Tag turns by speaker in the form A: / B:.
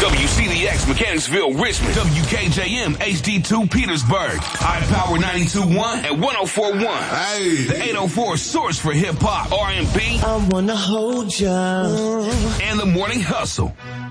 A: WCDX Mechanicsville, Richmond. WKJM HD2 Petersburg. High Power 92.1 and 104.1.
B: Hey.
A: The 804 source for hip hop, R&B.
C: I wanna hold ya.
A: And the Morning Hustle.